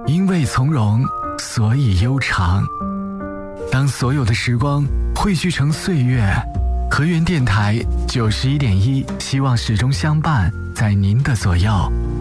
因为从容，所以悠长。当所有的时光汇聚成岁月，河源电台91.1，希望始终相伴在您的左右。